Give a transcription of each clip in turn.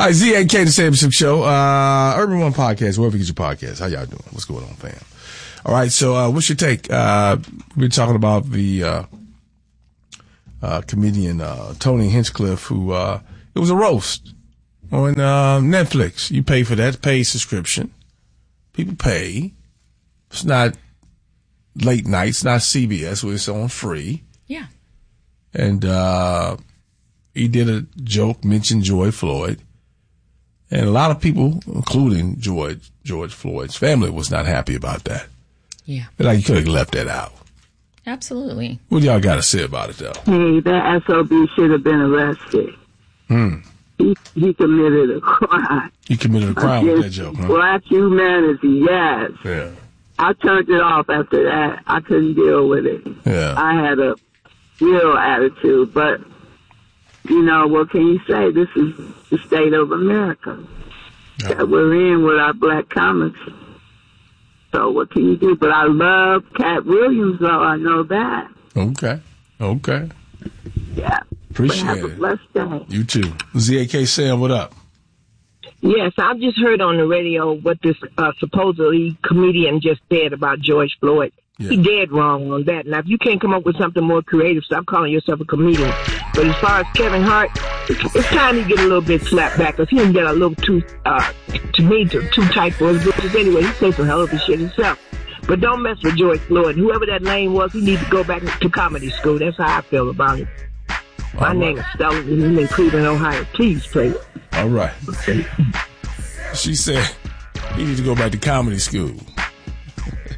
All right, ZAK, the Sam Shook Show, Urban One Podcast, wherever you get your podcast. How y'all doing? What's going on, fam? All right, so what's your take? We've been talking about the comedian Tony Hinchcliffe, who it was a roast on Netflix. You pay for that, paid subscription. People pay. It's not late nights, not CBS, where it's on free. Yeah. And he did a joke, mentioned George Floyd. And a lot of people, including George Floyd's family, was not happy about that. Yeah. But like, you could have left that out. Absolutely. What y'all got to say about it, though? Hey, that SOB should have been arrested. He committed a crime. He committed a crime with that joke, huh? Black humanity, yes. Yeah. I turned it off after that. I couldn't deal with it. Yeah. I had a real attitude, but, you know, what can you say? This is the state of America that we're in with our black comics. So what can you do? But I love Cat Williams, though. I know that. Okay. Yeah. Appreciate have a blessed day. You too. ZAK Sam, what up? Yes, I've just heard on the radio what this supposedly comedian just said about George Floyd. Yeah. He dead wrong on that. Now, if you can't come up with something more creative, stop calling yourself a comedian. But as far as Kevin Hart, it's time he get a little bit slapped back, because he didn't get a little too, to me, too tight for his britches anyway. He said some hell of a shit himself. But don't mess with George Floyd. Whoever that lame was, he needs to go back to comedy school. That's how I feel about it. My name is Stella, and I'm in Cleveland, Ohio. Please play it. All right. She said he needs to go back to comedy school.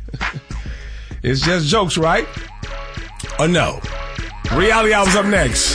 It's just jokes, right? Or no? Reality Hour's up next.